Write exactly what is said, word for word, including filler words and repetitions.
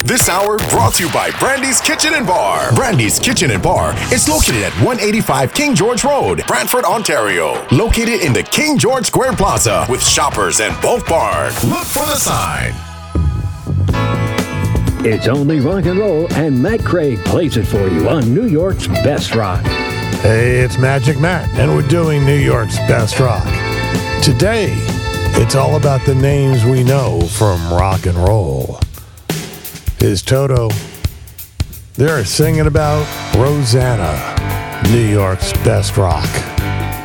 This hour brought to you by Brandy's Kitchen and Bar. Brandy's Kitchen and Bar is located at one eighty-five King George Road, Brantford, Ontario. Located in the King George Square Plaza with Shoppers and both bars. Look for the sign. It's only rock and roll, and Matt Craig plays it for you on New York's Best Rock. Hey, it's Magic Matt, and we're doing New York's Best Rock. Today, it's all about the names we know from rock and roll. Is Toto. They're singing about Rosanna, New York's Best Rock.